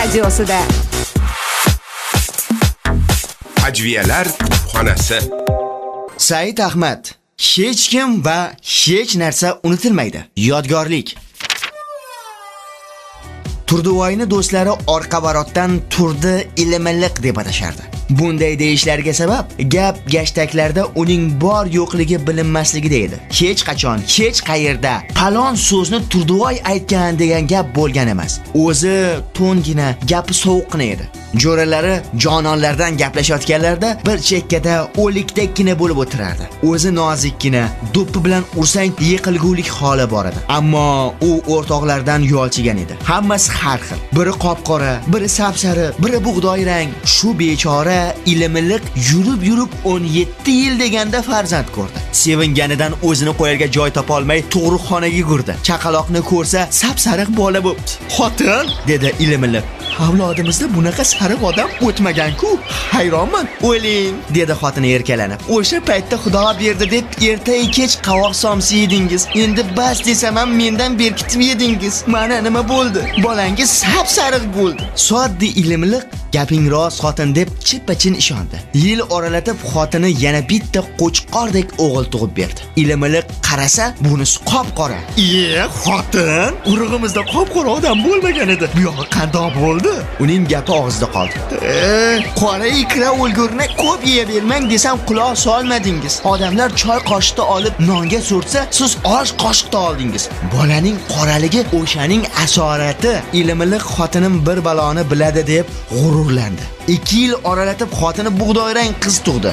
radiosida. Ajviyalar xonasi. Said Ahmad. Hech kim va hech narsa unutilmaydi. Yodgorlik. Turduvoyni do'stlari orqa-barotdan turdi ilmliq deb atashardi. Bunday deyishlariga sabab gap gashtaklarda uning bor yo'qligi bilinmasligida edi. Hech qachon, hech qayerda falon so'zni Turduvoy aytgan degan gap bo'lgan emas. O'zi to'ngina, gapi sovuqqina edi. Jo'ralari jononlardan gaplashayotganlarda bir chekkada o'likdekina bo'lib o'tirardi. O'zi nozikkina, do'ppi bilan ursang yiqilgulik holi bor edi. Ammo u o'rtoqlardan yolchigan edi. Hammasi har xil. Biri qop-qora, biri sapsari, biri bug'doy rang. Shu bechora ilmliq yurib 17 yil deganda farzand ko'rdi. Sevinganidan o'zini qo'yarga joy topa olmay tug'ruqxonaga yugurdi. Chaqaloqni ko'rsa, sapsariq bola bo'pti. "Xotin", dedi ilmliq. "Avlodimizda bunaqa sariq odam o'tmagan-ku. Hayronman." "O'ling", dedi xotini erkalanib. "O'sha paytda Xudo berdi deb erta-yu kech qovoq somsi yedingiz. Endi bas desam ham mendan berkitib yedingiz. Mana nima bo'ldi? Bolangiz sap-sariq bo'ldi." Soddi ilmliq gaping rost xotin deb chippa-chin ishondi. Yil oralatib xotini yana bitta qo'chqordek o'g'il tug'ib berdi. Ilmliq qarasa, bunisi qop-qora. Xotin, urug'imizda qop-qora odam bo'lmagan edi. Bu yo'q qandoq bo'ldi?" Uning gapi og'zida qoldi. "Qora ikra o'lgurni ko'p yeyavermang desam quloq solmadingiz. Odamlar choy qoshiqda olib nonga surtsa, siz osh qoshiqda oldingiz. Bolaning qoraligi o'shaning asorati." Ilmliq xotinim bir baloni biladi deb g'ururlandi. 2 yil oralatib xotini bug'doyrang qiz tug'di.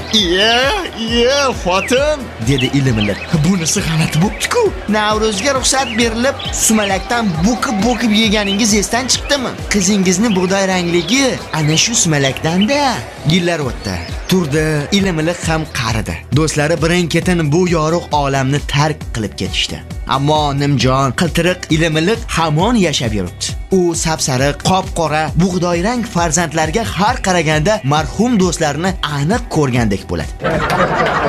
Xotin", dedi ilmliq. "Bunisi g'alati bo'pti-ku. Navruzga ruxsat berilib, sumalakdan bo'kib yeganingiz esdan chiqdimi? Qizingizni bug'doy rangligi ana shu sumalakdan-da." Yillar o'tdi. Turdi, ilmliq ham qaridi. Do'stlari birin-ketin bu yorug' olamni tark qilib ketishdi. Ammo nimjon, qiltiriq ilmliq hamon yashab yuribdi. U sapsariq, qop-qora, bug'doyrang farzandlarga har qaraganda marhum do'stlarini aniq ko'rgandek bo'ladi.